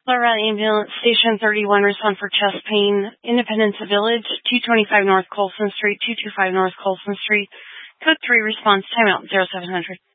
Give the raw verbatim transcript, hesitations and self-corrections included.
Laura Ambulance Station thirty-one, respond for chest pain. Independence Village, two twenty-five North Colson Street, two twenty-five North Colson Street. Code three response, timeout zero seven hundred.